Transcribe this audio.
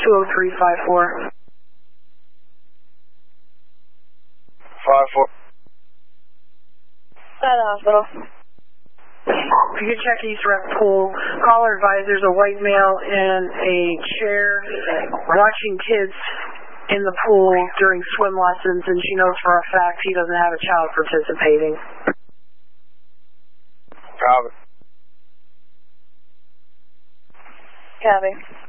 20354. 54. At the hospital. If you could check East Rec Pool, caller advised there's a white male in a chair watching kids in the pool during swim lessons, and she knows for a fact he doesn't have a child participating. Copy. Copy.